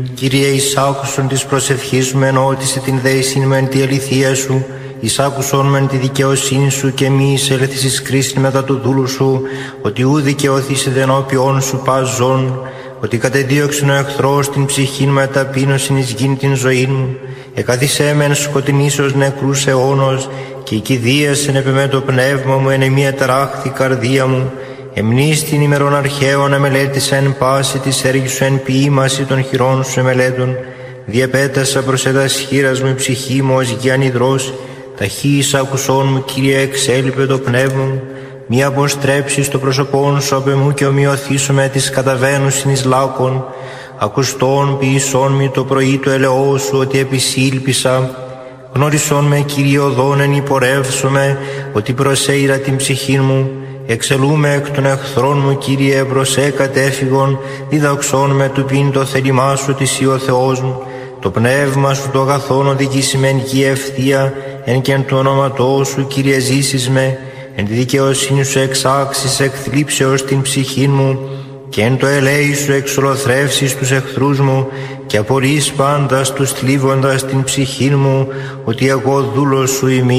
Κύριε, εισάκουσον της προσευχής μου, ενώτισε την δέησιν μεν τη αληθεία σου, εισάκουσον μεν τη δικαιοσύνη σου και μη εισέλθεις εις κρίσιν μετά του δούλου σου, ότι ου δικαιωθήσεται ενώπιον σου πας ζών, ότι κατεδίωξεν ο εχθρός την ψυχήν με ταπείνωσιν εις γην την ζωή μου, εκαθισέ μεν σκοτεινήσεως νεκρούς αιώνος, και οικηδίασεν επ' εμέ το πνεύμα μου, εν εμεί αταράχθη καρδία μου, εμνείς την ημερών αρχαίων εμελέτησα εν πάση της έργης σου, εν ποίημαση των χειρών σου εμελέτων, διαπέτασα προς έτας χείρας μου η ψυχή μου ως γιάν υδρός, ταχύς άκουσόν μου, Κύριε, εξέλιπε το πνεύμα μου, μη αποστρέψεις το πρόσωπόν σου απ' εμού και ομοιωθήσω με τις καταβαίνουσιν εις λάκων, ακουστών ποιησόν μη το πρωί το ελαιό σου, ότι επισήλπισα, γνώρισόν με, Κύριε, οδόν εν υπορεύσομαι, ότι προσέειρα την ψυχή μου, εξελούμε εκ των εχθρών μου, Κύριε, προσέ κατέφυγον, διδαξών με του πίν το θέλημά σου, ότι εσύ ο Θεός μου, το πνεύμα σου το αγαθόν οδηγήσει με εν γη ευθεία, εν και εν του ονόματό σου, Κύριε, ζήσεις με, εν τη δικαιοσύνη σου εξάξεις εκ θλίψεως την ψυχή μου, και εν το ελέη σου εξολοθρεύσεις τους εχθρούς μου, και απορείς πάντας τους θλίβοντας την ψυχή μου, ότι εγώ δούλος σου είμαι.